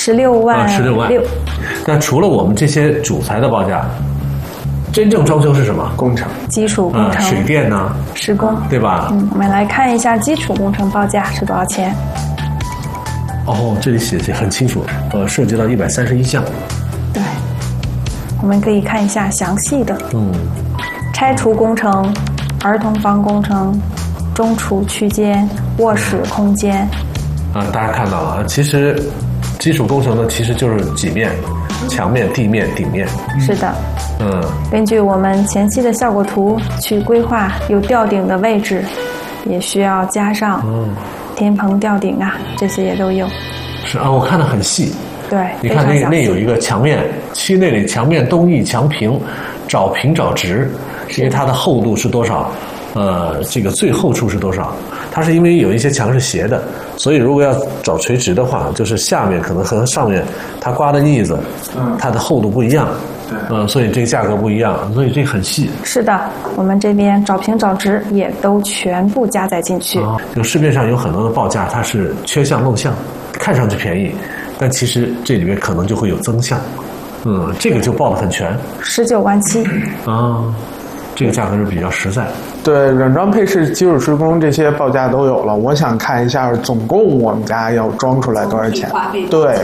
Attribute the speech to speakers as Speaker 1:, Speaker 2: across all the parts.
Speaker 1: 16万
Speaker 2: ，16万
Speaker 1: 6。
Speaker 2: 那除了我们这些主材的报价，真正装修是什么？
Speaker 3: 工程、
Speaker 1: 基础工程、
Speaker 2: 水电呢？
Speaker 1: 施工，
Speaker 2: 对吧？
Speaker 1: 我们来看一下基础工程报价是多少钱。
Speaker 2: 哦，这里写的很清楚，涉及到131项。
Speaker 1: 对，我们可以看一下详细的。拆除工程、儿童房工程、中厨区间、卧室空间。
Speaker 2: 大家看到了，其实基础工程呢，其实就是几面：墙面、地面、顶面。
Speaker 1: 是的。根据我们前期的效果图去规划有吊顶的位置，也需要加上天棚吊顶啊，这些也都有。
Speaker 2: 是啊，我看得很细。
Speaker 1: 对，
Speaker 2: 你看那有一个墙面，其那里墙面东移墙平，找平找直，因为它的厚度是多少？这个最厚处是多少？它是因为有一些墙是斜的，所以如果要找垂直的话，就是下面可能和上面它刮的腻子，它的厚度不一样。对，所以这个价格不一样，所以这个很细。
Speaker 1: 是的，我们这边找平找直也都全部加载进去。
Speaker 2: 就市面上有很多的报价，它是缺项漏项，看上去便宜，但其实这里面可能就会有增项。这个就报得很全
Speaker 1: ，19万7。
Speaker 2: 这个价格是比较实在。
Speaker 3: 对，软装配饰、基础施工这些报价都有了，我想看一下总共我们家要装出来多少钱。对。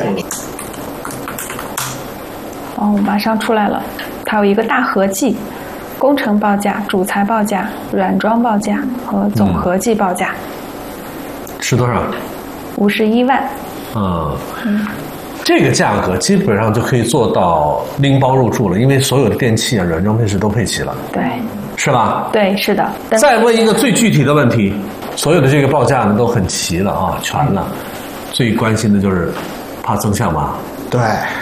Speaker 1: 马上出来了，它有一个大合计，工程报价、主材报价、软装报价和总合计报价。
Speaker 2: 是多少
Speaker 1: ？51万。
Speaker 2: 这个价格基本上就可以做到拎包入住了，因为所有的电器啊、软装配饰都配齐了。
Speaker 1: 对，
Speaker 2: 是吧？
Speaker 1: 对，是的。
Speaker 2: 再问一个最具体的问题，所有的这个报价呢都很齐了啊，全了。最关心的就是怕增项吧？
Speaker 3: 对。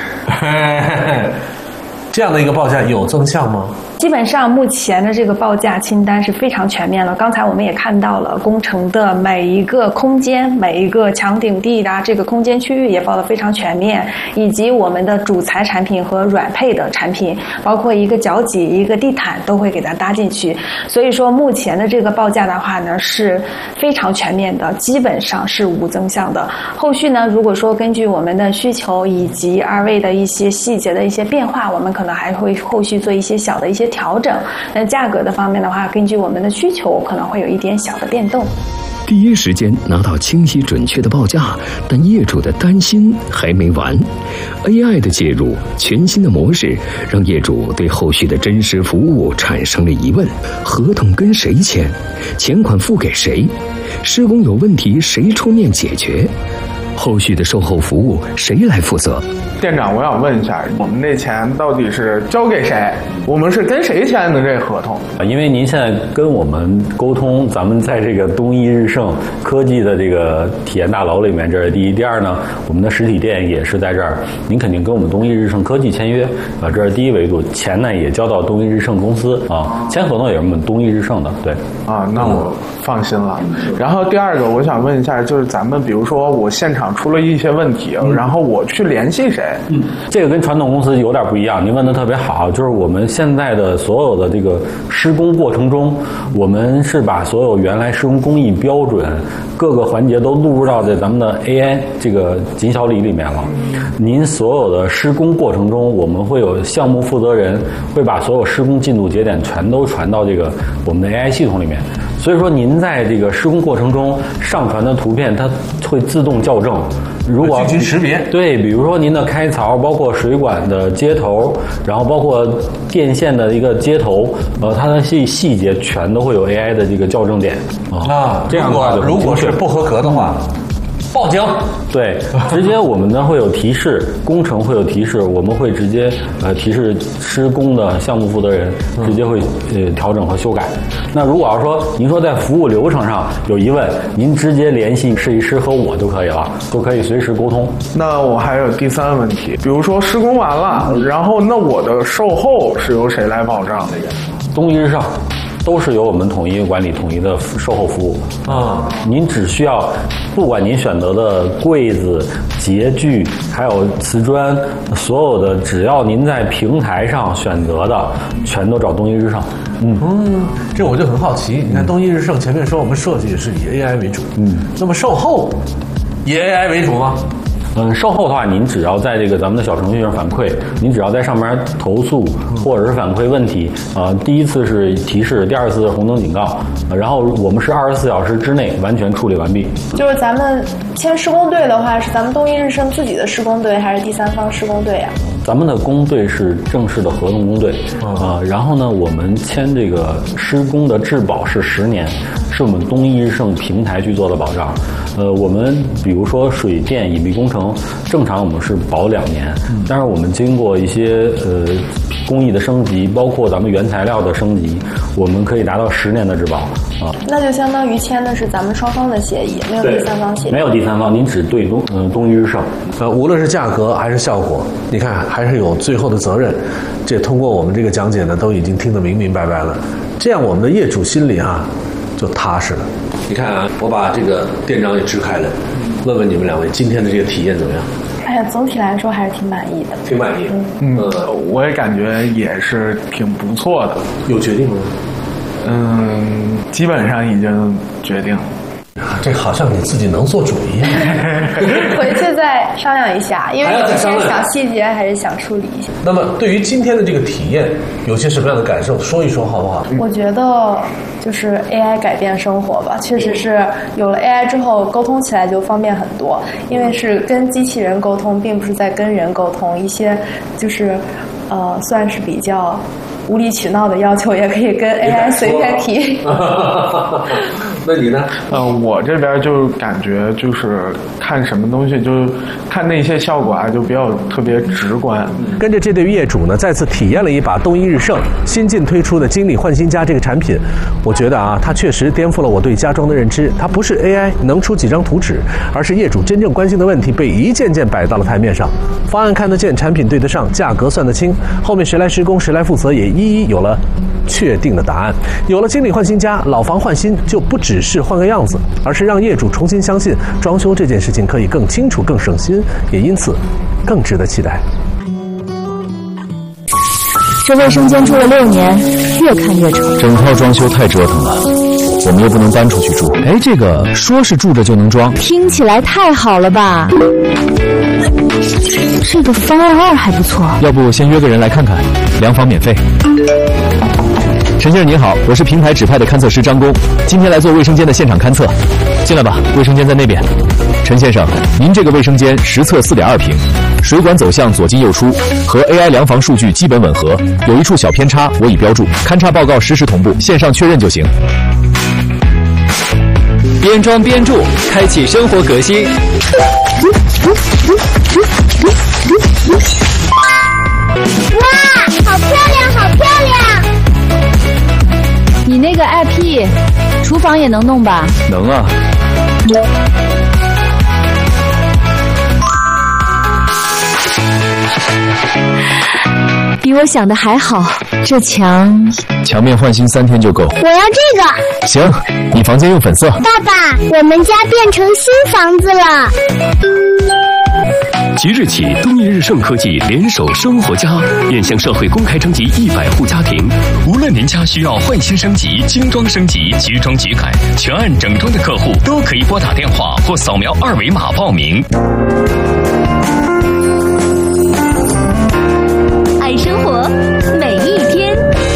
Speaker 2: 这样的一个报价有增项吗？
Speaker 1: 基本上目前的这个报价清单是非常全面了。刚才我们也看到了工程的每一个空间、每一个墙顶地的这个空间区域也报得非常全面，以及我们的主材产品和软配的产品，包括一个脚脊、一个地毯都会给它搭进去。所以说目前的这个报价的话呢是非常全面的，基本上是无增项的。后续呢，如果说根据我们的需求以及二位的一些细节的一些变化，我们可能还会后续做一些小的一些调整。那价格的方面的话，根据我们的需求可能会有一点小的变动。
Speaker 4: 第一时间拿到清晰准确的报价，但业主的担心还没完。AI 的介入，全新的模式让业主对后续的真实服务产生了疑问：合同跟谁签？钱款付给谁？施工有问题谁出面解决？后续的售后服务谁来负责？
Speaker 3: 店长，我想问一下，我们这钱到底是交给谁？我们是跟谁签的这合同？
Speaker 5: 因为您现在跟我们沟通，咱们在这个东一日盛科技的这个体验大楼里面，这是第一。第二呢，我们的实体店也是在这儿，您肯定跟我们东一日盛科技签约啊，这是第一维度。钱呢也交到东一日盛公司啊，签合同也是我们东一日盛的，对。
Speaker 3: 那我放心了。然后第二个，我想问一下，就是咱们比如说我现场出了一些问题，然后我去联系谁？
Speaker 5: 这个跟传统公司有点不一样，您问的特别好，就是我们现在的所有的这个施工过程中，我们是把所有原来施工工艺标准各个环节都录入到咱们的 AI 这个锦小里里面了。您所有的施工过程中，我们会有项目负责人会把所有施工进度节点全都传到这个我们的 AI 系统里面。所以说您在这个施工过程中上传的图片，它会自动校正。如果
Speaker 2: 进行识别，
Speaker 5: 对，比如说您的开槽，包括水管的接头，然后包括电线的一个接头，它的细节全都会有 AI 的这个校正点
Speaker 2: 这样的话，如果是不合格的话，报警。
Speaker 5: 对，直接我们呢会有提示，工程会有提示，我们会直接提示施工的项目负责人，直接会调整和修改。那如果要说您说在服务流程上有疑问，您直接联系设计师和我就可以了，都可以随时沟通。
Speaker 3: 那我还有第三个问题，比如说施工完了，然后那我的售后是由谁来保障的呀？
Speaker 5: 东一日盛都是由我们统一管理、统一的售后服务您只需要，不管您选择的柜子、洁具，还有瓷砖，所有的只要您在平台上选择的，全都找东一日盛。
Speaker 2: 这我就很好奇。你看东一日盛前面说我们设计是以 AI 为主，那么售后以 AI 为主吗？
Speaker 5: 售后的话，您只要在这个咱们的小程序上反馈，您只要在上面投诉或者是反馈问题，第一次是提示，第二次是红灯警告，然后我们是24小时之内完全处理完毕。
Speaker 6: 就是咱们签施工队的话，是咱们东一日盛自己的施工队，还是第三方施工队啊？
Speaker 5: 咱们的工队是正式的合同工队，然后呢，我们签这个施工的质保是10年，是我们东一日盛平台去做的保障。我们比如说水电隐蔽工程，正常我们是保2年，但是我们经过一些工艺的升级，包括咱们原材料的升级，我们可以达到10年的质保啊。
Speaker 6: 那就相当于签的是咱们双方的协议，没有第三方协议。
Speaker 5: 没有第三方，您只对东一日盛。
Speaker 2: 无论是价格还是效果，你看还是有最后的责任。这通过我们这个讲解呢，都已经听得明明白白了。这样我们的业主心里就踏实了。你看啊，我把这个店长也支开了，问问你们2位今天的这个体验怎么样？
Speaker 6: 哎呀，总体来说还是挺满意的。
Speaker 2: 挺满意。
Speaker 3: 我也感觉也是挺不错的。
Speaker 2: 有决定了吗？
Speaker 3: 基本上已经决定了。
Speaker 2: 这好像你自己能做主一样。
Speaker 6: 回去再商量一下，因为有些小细节还是想梳理一下。
Speaker 2: 那么对于今天的这个体验，有些什么样的感受？说一说好不好？
Speaker 6: 我觉得就是 AI 改变生活吧，确实是有了 AI 之后，沟通起来就方便很多，因为是跟机器人沟通，并不是在跟人沟通，一些就是算是比较无理取闹的要求，也可以跟 AI 随便提。
Speaker 2: 那你呢？
Speaker 3: 我这边就感觉就是看什么东西，就看那些效果就比较特别直观。
Speaker 2: 跟着这对业主呢，再次体验了一把东一日盛新近推出的精理焕新家这个产品。我觉得它确实颠覆了我对家装的认知。它不是 AI 能出几张图纸，而是业主真正关心的问题被一件件摆到了台面上。方案看得见，产品对得上，价格算得清，后面谁来施工谁来负责也一一有了确定的答案。有了精理焕新家，老房换新就不只是换个样子，而是让业主重新相信装修这件事情可以更清楚、更省心，也因此更值得期待。
Speaker 7: 这卫生间住了6年，越看越丑。
Speaker 8: 整套装修太折腾了，我们又不能搬出去住。这个说是住着就能装，
Speaker 7: 听起来太好了吧？这个方案2还不错，
Speaker 8: 要不先约个人来看看，量房免费。陈先生您好，我是平台指派的勘测师张工，今天来做卫生间的现场勘测。进来吧，卫生间在那边。陈先生，您这个卫生间实测4.2平，水管走向左进右出，和 AI 量房数据基本吻合，有一处小偏差我已标注，勘察报告实时同步，线上确认就行。
Speaker 4: 边装边住，开启生活革新。
Speaker 9: 哇，好漂亮，好漂亮！
Speaker 7: 你那个 IP， 厨房也能弄吧？
Speaker 8: 能啊。
Speaker 7: 比我想的还好，这墙
Speaker 8: 面换新3天就够。
Speaker 9: 我要这个。
Speaker 8: 行，你房间用粉色。
Speaker 9: 爸爸，我们家变成新房子了。
Speaker 4: 即日起，东一日盛科技联手生活家，面向社会公开征集100户家庭。无论您家需要换新升级、精装升级、局装局改、全案整装的客户，都可以拨打电话或扫描2维码报名。
Speaker 7: 爱生活，每一天。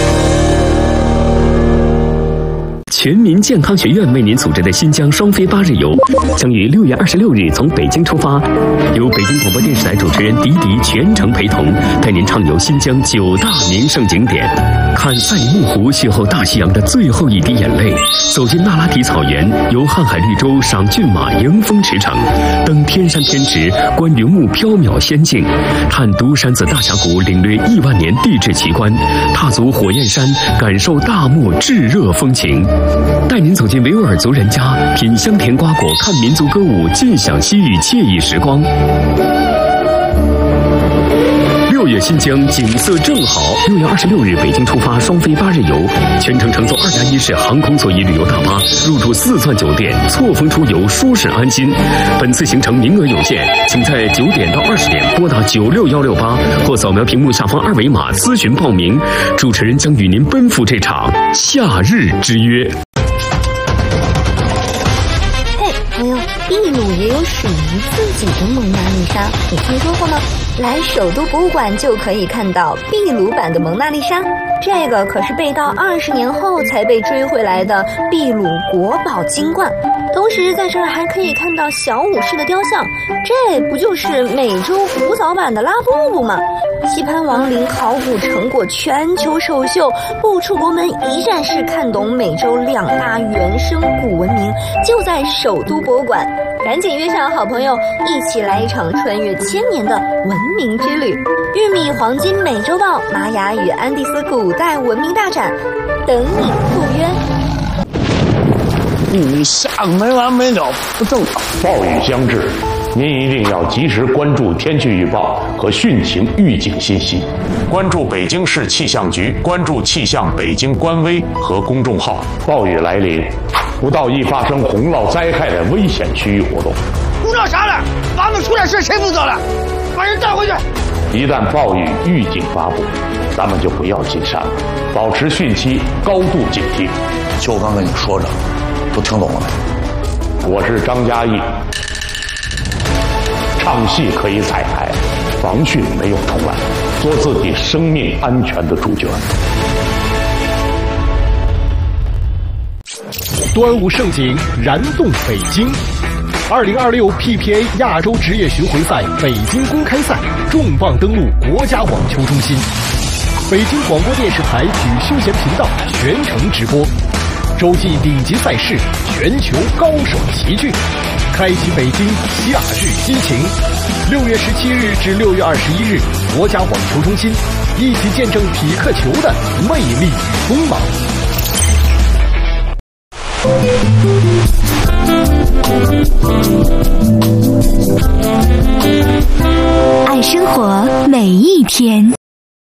Speaker 4: 全民健康学院为您组织的新疆双飞8日游，将于6月26日从北京出发，由北京广播电视台主持人迪迪全程陪同，带您畅游新疆9大名胜景点，看赛里木湖邂逅大西洋的最后一滴眼泪，走进那拉提草原，游瀚海绿洲，赏骏马，迎风驰骋，登天山天池，观云雾缥缈仙境，探独山子大峡谷，领略亿万年地质奇观，踏足火焰山，感受大漠炙热风情。带您走进维吾尔族人家，品香甜瓜果，看民族歌舞，尽享西域惬意时光。6月新疆景色正好，6月26日北京出发双飞8日游，全程乘坐2+1式航空座椅旅游大巴，入住4钻酒店，错峰出游，舒适安心。本次行程名额有限，请在9点到20点拨打96168或扫描屏幕下方2维码咨询报名。主持人将与您奔赴这场夏日之约。
Speaker 9: 嘿，朋友，
Speaker 10: 秘鲁也有属于自己的蒙娜丽莎，你听说过吗？来首都博物馆就可以看到秘鲁版的蒙娜丽莎，这个可是被盗20年后才被追回来的秘鲁国宝金冠。同时在这儿还可以看到小武士的雕像，这不就是美洲古早版的拉布布吗？棋盘亡灵考古成果全球首秀，不出国门一站式看懂美洲2大原生古文明，就在首都博物馆。赶紧约上好朋友，一起来一场穿越1000年的文明之旅。玉米黄金美洲豹、玛雅与安第斯古代文明大展，等你赴约。
Speaker 11: 你下个没完没了，不正常。暴雨将至，您一定要及时关注天气预报和汛情预警信息，关注北京市气象局，关注气象北京官微和公众号。暴雨来临，不到易发生洪涝灾害的危险区域活动。
Speaker 12: 胡闹啥了？娃们出点事谁负责了？把人带回去。
Speaker 11: 一旦暴雨预警发布，咱们就不要进山了，保持汛期高度警惕。
Speaker 12: 就刚跟你说着，都听懂了没？
Speaker 11: 我是张嘉译。唱戏可以彩排，防汛没有重来，做自己生命安全的主角。
Speaker 13: 端午盛景燃动北京，2026 PPA 亚洲职业巡回赛北京公开赛重磅登陆国家网球中心，北京广播电视台体育休闲频道全程直播，洲际顶级赛事，全球高手齐聚，开启北京夏日激情。6月17日至6月21日，国家网球中心，一起见证匹克球的魅力与锋芒。
Speaker 14: 爱生活每一天。